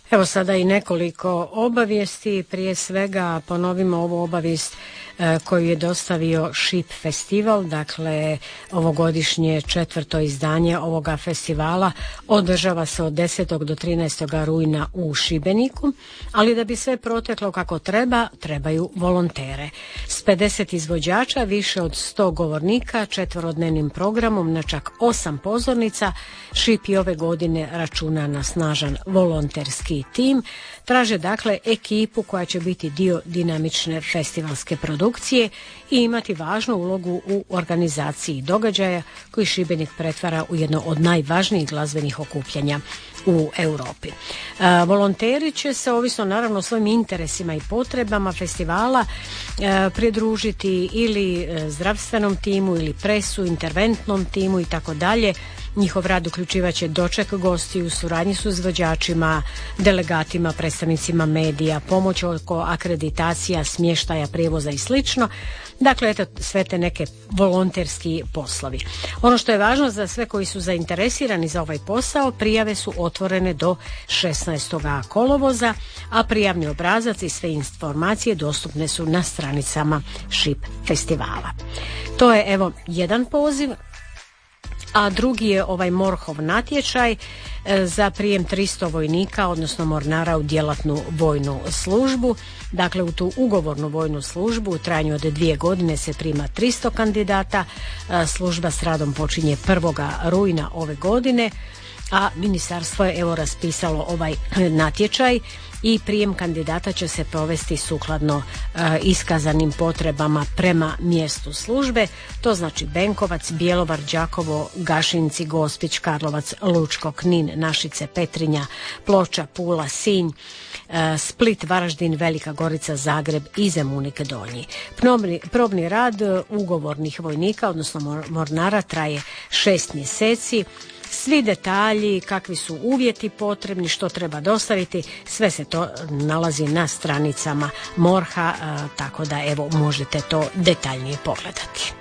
Evo sada i nekoliko obavijesti. Prije svega ponovimo ovu obavijest koju je dostavio Šip festival, dakle ovogodišnje 4. izdanje ovoga festivala održava se od 10. do 13. rujna u Šibeniku, ali da bi sve proteklo kako treba, trebaju volontere. S 50 izvođača, više od 100 govornika, 4-dnevnim programom na čak 8 pozornica, Šip i ove godine računa na snažan volonterski tim. Traže dakle ekipu koja će biti dio dinamične festivalske produkcije i imati važnu ulogu u organizaciji događaja koji Šibenik pretvara u jedno od najvažnijih glazbenih okupljanja u Europi. Volonteri će se, ovisno naravno o svojim interesima i potrebama festivala, pridružiti ili zdravstvenom timu ili presu, interventnom timu i tako dalje. Njihov rad uključivaće doček gostiju u suradnji s izvođačima, delegatima, predstavnicima medija, pomoć oko akreditacija, smještaja, prijevoza i slično. Dakle, eto, sve te neke volonterski poslovi. Ono što je važno za sve koji su zainteresirani za ovaj posao, prijave su otvorene do 16. kolovoza, a prijavni obrazac i sve informacije dostupne su na stranicama Šip festivala. To je evo jedan poziv. A drugi je ovaj Morhov natječaj za prijem 300 vojnika, odnosno mornara u djelatnu vojnu službu. Dakle, u tu ugovornu vojnu službu u trajanju od 2 godine se prima 300 kandidata. Služba s radom počinje 1. rujna ove godine, a ministarstvo je evo raspisalo ovaj natječaj i prijem kandidata će se provesti sukladno iskazanim potrebama prema mjestu službe. To znači Benkovac, Bjelovar, Đakovo, Gašinci, Gospić, Karlovac, Lučko, Knin, Našice, Petrinja, Ploča, Pula, Sinj, Split, Varaždin, Velika Gorica, Zagreb i Zemunik Donji. Probni rad ugovornih vojnika, odnosno mornara, traje 6 mjeseci. Svi detalji, kakvi su uvjeti potrebni, što treba dostaviti, sve se to nalazi na stranicama MORH-a, tako da evo možete to detaljnije pogledati.